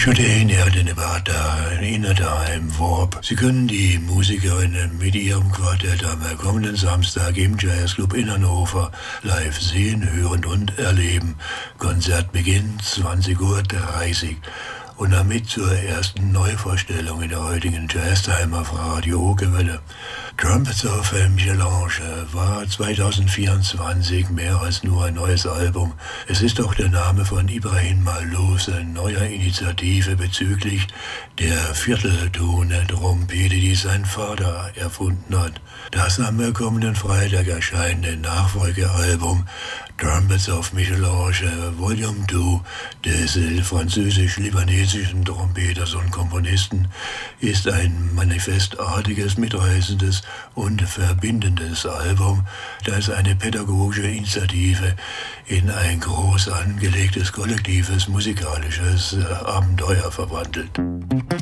Today Nevada in Anaheim Warp. Sie können die Musikerinnen mit ihrem Quartett am kommenden Samstag im Jazzclub in Hannover live sehen, hören und erleben. Konzert beginnt 20:30 Uhr. Und damit zur ersten Neuvorstellung in der heutigen Jazztime auf Radio Hochgewelle. Trumpets of Michel-Ange war 2024 mehr als nur ein neues Album. Es ist auch der Name von Ibrahim Maloufs neuer Initiative bezüglich der Viertelton-Trompete, die sein Vater erfunden hat. Das am kommenden Freitag erscheinende Nachfolgealbum Trumpets of Michel-Ange Volume 2 des französisch-libanesischen Trompeters und Komponisten ist ein manifestartiges, mitreißendes und verbindendes Album, das eine pädagogische Initiative in ein groß angelegtes kollektives musikalisches Abenteuer verwandelt.